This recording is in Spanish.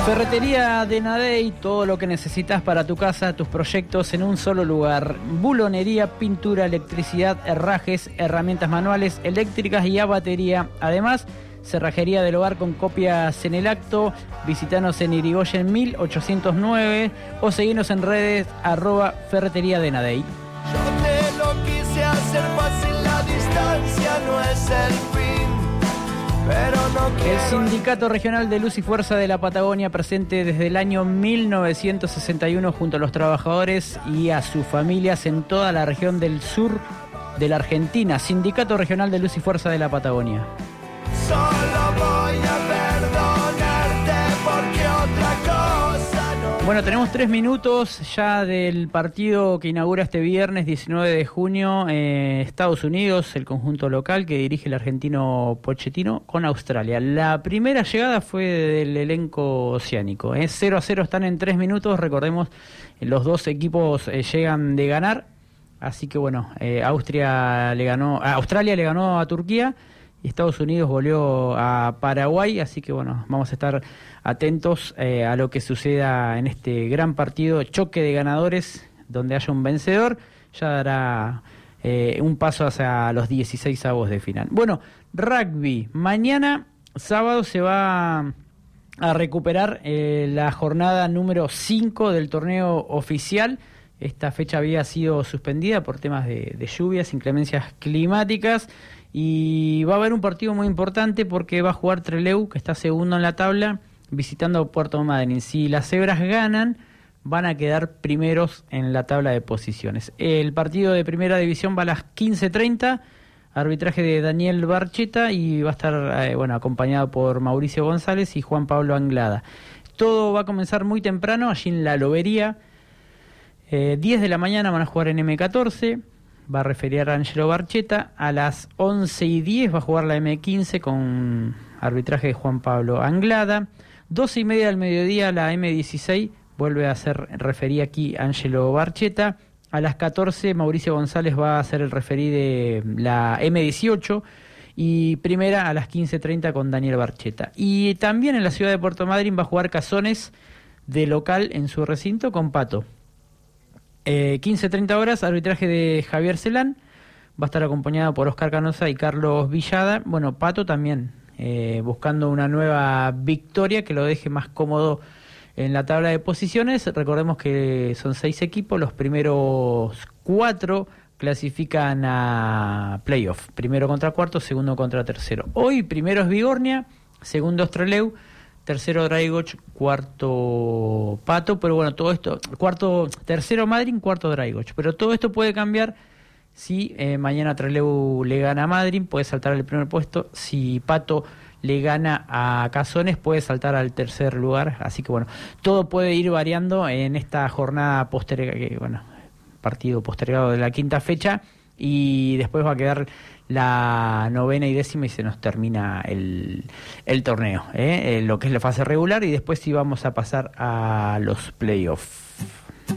Ferretería Denadey, todo lo que necesitas para tu casa, tus proyectos en un solo lugar. Bulonería, pintura, electricidad, herrajes, herramientas manuales, eléctricas y a batería. Además, cerrajería del hogar con copias en el acto. Visítanos en Irigoyen 1809 o seguinos en redes @Ferretería Denadey. Yo te lo quise hacer fácil, la distancia no es el fin, pero no quiero. El Sindicato Regional de Luz y Fuerza de la Patagonia, presente desde el año 1961 junto a los trabajadores y a sus familias en toda la región del sur de la Argentina. Sindicato Regional de Luz y Fuerza de la Patagonia. Solo voy a perdonarte porque otra cosa no. Bueno, tenemos 3 minutos ya del partido que inaugura este viernes 19 de junio Estados Unidos, el conjunto local que dirige el argentino Pochettino con Australia. La primera llegada fue del elenco oceánico. 0-0 están en 3 minutos, recordemos, los dos equipos llegan de ganar, así que bueno, Australia le ganó a Turquía y Estados Unidos goleó a Paraguay, así que bueno, vamos a estar atentos a lo que suceda en este gran partido, choque de ganadores, donde haya un vencedor, ya dará un paso hacia los 16avos de final. Bueno, rugby, mañana sábado se va a recuperar la jornada número 5 del torneo oficial. Esta fecha había sido suspendida por temas de lluvias, inclemencias climáticas, y va a haber un partido muy importante porque va a jugar Trelew, que está segundo en la tabla, visitando a Puerto Madryn. Si las cebras ganan, van a quedar primeros en la tabla de posiciones. El partido de primera división va a las 15:30, arbitraje de Daniel Barcheta, y va a estar acompañado por Mauricio González y Juan Pablo Anglada. Todo va a comenzar muy temprano, allí en La Lobería. 10 de la mañana van a jugar en M14, va a referir a Angelo Barcheta. A las 11:10 va a jugar la M15 con arbitraje de Juan Pablo Anglada. 12:30 del mediodía la M16 vuelve a ser referí aquí Angelo Barcheta. A las 14 Mauricio González va a ser el referí de la M18 y primera a las 15:30 con Daniel Barcheta. Y también en la ciudad de Puerto Madryn va a jugar Cazones de local en su recinto con Pato. 15:30 horas, arbitraje de Javier Celán, va a estar acompañado por Oscar Canosa y Carlos Villada. Bueno, Pato también buscando una nueva victoria que lo deje más cómodo en la tabla de posiciones. Recordemos que son 6 equipos, los primeros 4 clasifican a playoff, primero contra cuarto, segundo contra tercero. Hoy primero es Vigornia, segundo es Trelew, tercero Draigoch, cuarto Pato, pero bueno, todo esto, tercero Madryn, cuarto Draigoch, pero todo esto puede cambiar si mañana Trelew le gana a Madryn, puede saltar al primer puesto. Si Pato le gana a Cazones, puede saltar al tercer lugar, así que bueno, todo puede ir variando en esta jornada partido postergado de la quinta fecha, y después va a quedar la 9ª y 10ª y se nos termina el torneo, lo que es la fase regular, y después sí vamos a pasar a los playoffs.